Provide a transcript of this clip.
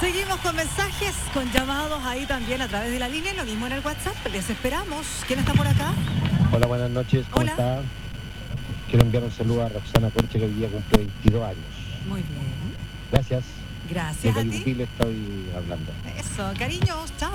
Seguimos con mensajes, con llamados ahí también a través de la línea, lo mismo en el WhatsApp. Les esperamos. ¿Quién está por acá? Hola, buenas noches. ¿Cómo Hola. está? Quiero enviar un saludo a Roxana Concha, que hoy día cumple 22 años. Muy bien. Gracias. Gracias a Desde ti. Yucutil estoy hablando. Eso, cariños. Chao.